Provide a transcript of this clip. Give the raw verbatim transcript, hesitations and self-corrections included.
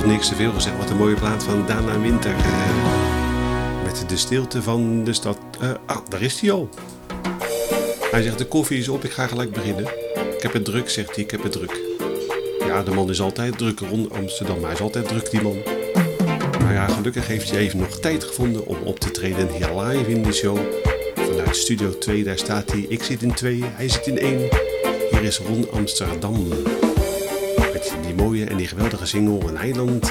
toch niks te veel gezegd. Wat een mooie plaat van Dana Winter. Uh, met de stilte van de stad. Uh, ah, daar is hij al. Hij zegt, de koffie is op, ik ga gelijk beginnen. Ik heb het druk, zegt hij, ik heb het druk. Ja, de man is altijd druk rond Amsterdam. Hij is altijd druk, die man. Maar ja, gelukkig heeft hij even nog tijd gevonden om op te treden hier live in de show. Vanuit Studio twee, daar staat hij. Ik zit in twee, hij zit in één. Hier is Ron Amsterdam. Met die mooie en die geweldige single, Een eiland